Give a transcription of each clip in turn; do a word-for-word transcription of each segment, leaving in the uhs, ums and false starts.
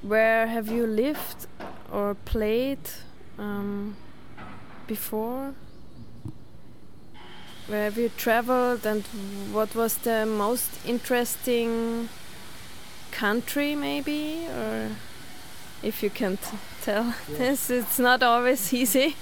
where have you lived or played um, before? Where have you traveled, and what was the most interesting country, maybe? Or if you can t- tell Yeah. this, it's not always easy.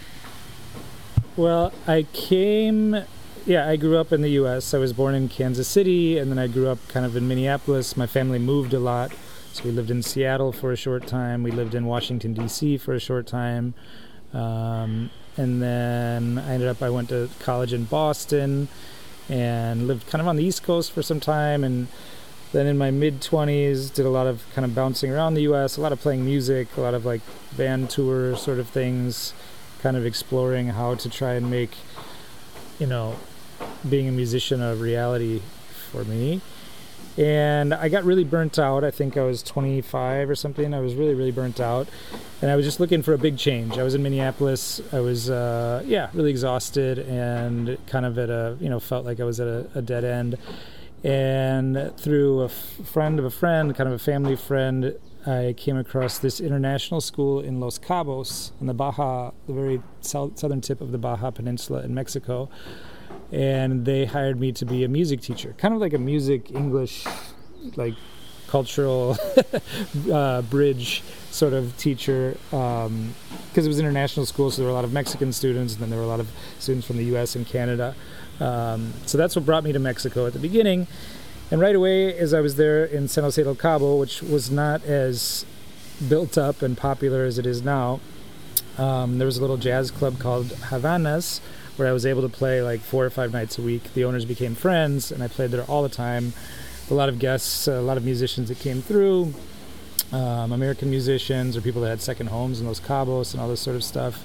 Well, I came, yeah, I grew up in the U S. I was born in Kansas City, and then I grew up kind of in Minneapolis. My family moved a lot. So we lived in Seattle for a short time. We lived in Washington, D C for a short time. Um, and then I ended up, I went to college in Boston and lived kind of on the East Coast for some time. And then in my mid-twenties, did a lot of kind of bouncing around the U S, a lot of playing music, a lot of like band tour sort of things, kind of exploring how to try and make, you know, being a musician a reality for me. And I got really burnt out. I think I was twenty-five or something. I was really, really burnt out. And I was just looking for a big change. I was in Minneapolis. I was, uh, yeah, really exhausted and kind of at a, you know, felt like I was at a, a dead end. And through a f- friend of a friend, kind of a family friend, I came across this international school in Los Cabos, on the Baja, the very south, southern tip of the Baja Peninsula in Mexico. And they hired me to be a music teacher, kind of like a music English, like cultural uh, bridge sort of teacher, because um, it was international school, so there were a lot of Mexican students, and then there were a lot of students from the U S and Canada. Um, so that's what brought me to Mexico at the beginning. And right away, as I was there in San Jose del Cabo, which was not as built up and popular as it is now, um, there was a little jazz club called Havanas, where I was able to play like four or five nights a week. The owners became friends, and I played there all the time. A lot of guests, a lot of musicians that came through, um, American musicians or people that had second homes in Los Cabos and all this sort of stuff.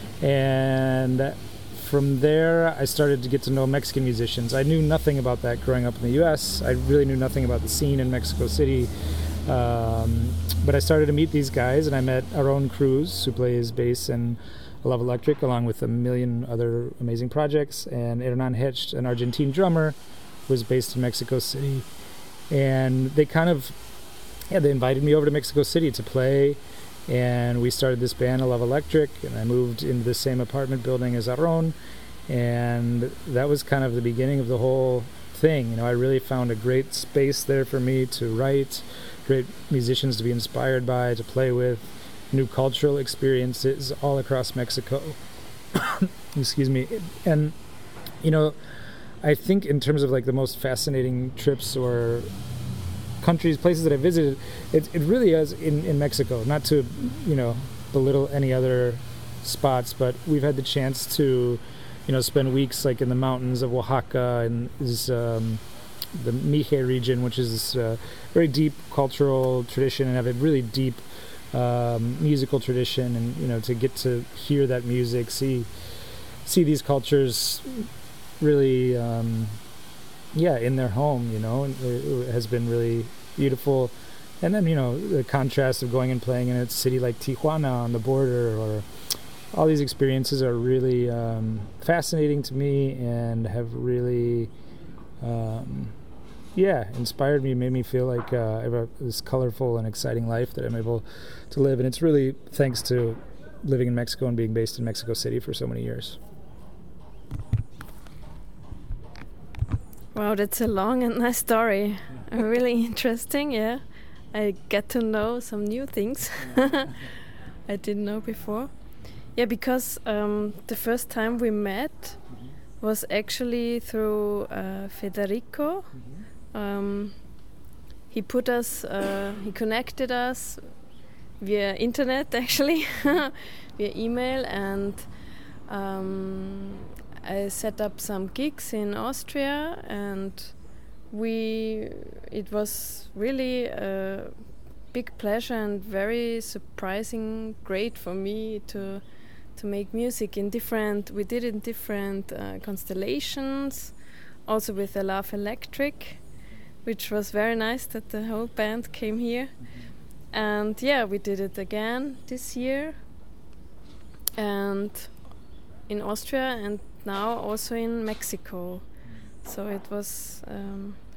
And from there, I started to get to know Mexican musicians. I knew nothing about that growing up in the U S. I really knew nothing about the scene in Mexico City. Um, but I started to meet these guys, and I met Aaron Cruz, who plays bass in Love Electric, along with a million other amazing projects, and Hernan Hecht, an Argentine drummer, who was based in Mexico City. And they kind of, yeah, they invited me over to Mexico City to play, and we started this band, Love Electric, and I moved into the same apartment building as Aaron, and that was kind of the beginning of the whole thing. You know, I really found a great space there for me to write, great musicians to be inspired by, to play with, new cultural experiences all across Mexico. Excuse me. And, you know, I think in terms of like the most fascinating trips or countries, places that I visited, it, it really is in, in Mexico. Not to, you know, belittle any other spots, but we've had the chance to, you know, spend weeks like in the mountains of Oaxaca and is um, the Mije region, which is this uh, very deep cultural tradition and have a really deep um, musical tradition, and you know, to get to hear that music, see see these cultures really, um, yeah, in their home, you know, it, it has been really beautiful. And then, you know, the contrast of going and playing in a city like Tijuana on the border, or all these experiences are really um, fascinating to me and have really, um, yeah, inspired me, made me feel like uh, I have a, this colorful and exciting life that I'm able to live. And it's really thanks to living in Mexico and being based in Mexico City for so many years. Wow, that's a long and nice story. Uh, really interesting, yeah. I get to know some new things I didn't know before. Yeah, because um, the first time we met mm-hmm. was actually through uh, Federico. Mm-hmm. Um, he put us, uh, he connected us via internet actually, via email, and um, I set up some gigs in Austria, and we it was really a big pleasure and very surprising, great for me to to make music in different. We did it in different uh, constellations, also with the Love Electric, which was very nice that the whole band came here. Mm-hmm. And yeah, we did it again this year, and in Austria, and now also in Mexico. So it was um,